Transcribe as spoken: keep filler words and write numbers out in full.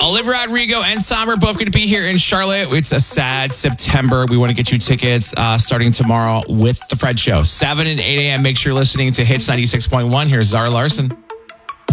Olivia Rodrigo and Sam are both going to be here in Charlotte. It's a sad September. We want to get you tickets uh, starting tomorrow with The Fred Show. seven and eight a.m. Make sure you're listening to Hits ninety-six point one. Here's Zara Larson.